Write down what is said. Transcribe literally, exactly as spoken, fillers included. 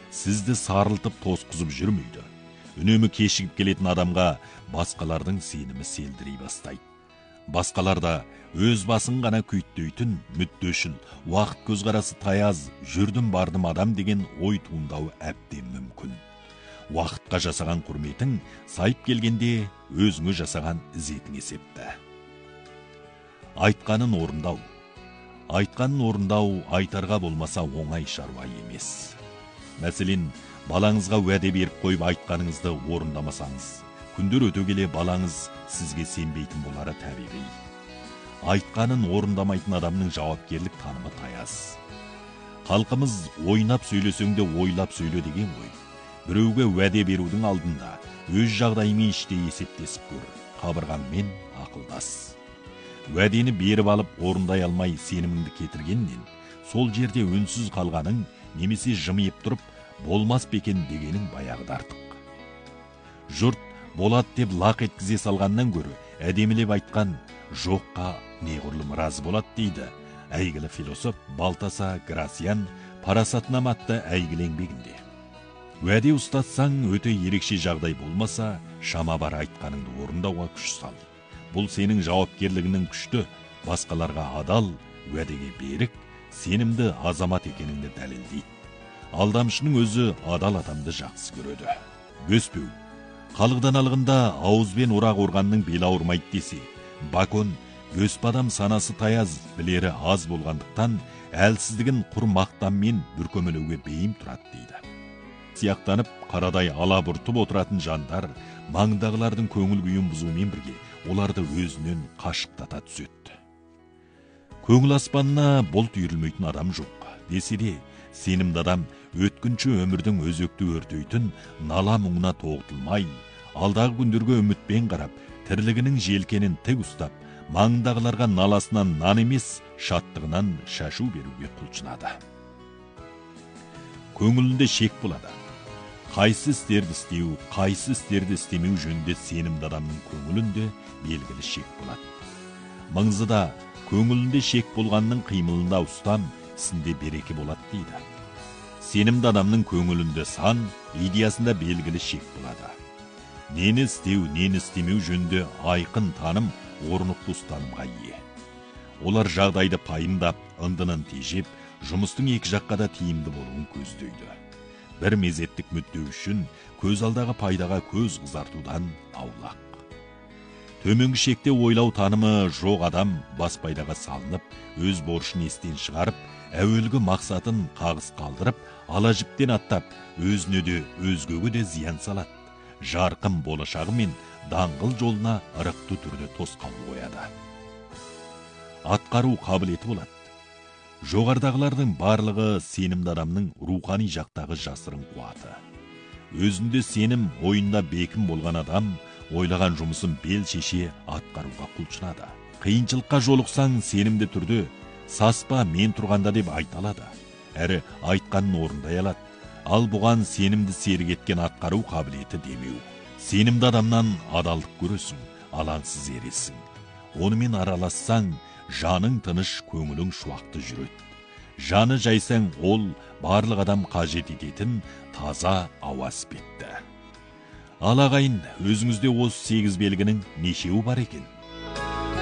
сізді сарылтып тосқызып жүрмейді. Үнемі кешігіп келетін адамға басқалардың сенімі селдірей бастайды. Басқаларда өз басын ғана күйттейтін, мүддешіл, уақыт көзқарасы таяз, жүрдім бардым адам деген ой туындауы әбден мүмкін. Уақытқа жасаған құрметің сайып келгенде өзіңе жасаған ізетің есепті. Айтқанын орындау. Айтқанын орындау айтарға болмаса оңай шаруа емес. Мәселен, балаңызға уәде беріп қойып айтқаныңызды орындамасаңыз, күндер өте келе балаңыз сізге сенбейтін болары табиғи. Айтқанын орындамайтын адамның жауапкерлік танымы таяз. Халқымыз ойнап сөйлесең де ойлап сөйле деген ғой. Біреуге уәде берудің алдында өз жағдайымен іштей есептесіп көр, қабырғаңмен ақылдас. Уәдені беріп алып орындай алмай сеніміңді кетіргеннен, сол жерде үнсіз қалғаның немесе жымиып тұрып, болмас бекен дегенің баяғыда артық. Жұрт болады деп лақ еткізе салғаннан гөрі, әдемілеп айтқан жоққа неғұрлым разы болады дейді әйгілі философ Балтаса Грасиян парасатнама атты әйгілі еңбегінде. Уәде ұстатсаң, өте ерекше жағдай болмаса, шама бар айтқаныңды орындауға күш сал. Бұл сенің жауапкерлігінің күшті, басқаларға адал, уәдеге берік, сенімді азамат екеніңді дәлелдейді. Алдамшының өзі адал адамды жақсы көреді. Бөспеу. Халық алғында ауызбен орақ орғанның белі ауырмайды десе, Бакон бөспе адам санасы таяз, білері аз болғандықтан, әлсіздігін құр мақтанмен бүркемелеуге бейім тұрады дейді. Сияқтанып, қарадай алабұртып отыратын жандар, маңдағылардың көңіл күйін бұзумен бірге, оларды өзінен қашықтата түседі. Көңіл аспанына бұлт үйірілмейтін адам жоқ, десе де, сенімді адам өткінші өмірдің өзекті өртейтін нала мұңына тоғытылмай, алдағы күндерге үмітпен қарап, тірлігінің желкенін тік ұстап, маңдағыларға наласынан нан емес, шаттығынан шашу беруге құлшынады. Көңілінде шек болады. Қайсы істерді істеу, қайсы істерді істемеу жөнінде сенімді адамның көңілінде белгілі шек болады. Мыңзыда көңілінде шек болғанның қимылында ұстам, ісінде береке болады дейді. Сенімді адамның көңілінде сан, идеясында белгілі шек болады. Нені істеу, нені істемеу жөнінде айқын таным, орнықты ұстанымға ие. Олар жағдайды пайымдап, ындынын тежеп, жұмыстың екі жаққа да тиімді болуын көздейді. Бір мезеттік мүдде үшін көз алдағы пайдаға көз қызартудан аулақ. Төменгі шекте ойлау танымы жоқ адам бас пайдаға салынып, өз борышын естен шығарып, әуелгі мақсатын қағыс қалдырып, ала жіптен аттап, өзіне де өзгеге де зиян салады. Жарқын болашағы мен даңғыл жолына ырықты түрде тосқауыл қояды. Атқару қабілеті болады. Жоғардағылардың барлығы сенімді адамның рухани жақтағы жасырын қуаты. Өзінде сенім, ойында бекім болған адам, ойлаған жұмысын бел шеше атқаруға құлшынады. Қиыншылыққа жолықсаң сенімді түрде, саспа мен тұрғанда деп айта алады. Әрі айтқанын орындай алады. Ал бұған сенімді серік еткен атқару қабілеті демеу. Сенімді адамнан адалдық көресің, алаңсыз ересің. Онымен аралассаң, жаның тыныш, көңілің шуақты жүреді. Жаны жайсаң, ол барлық адам қажет ететін таза ауа іспетті. Ал ағайын, өзіңізде осы сегіз белгінің нешеуі бар екен?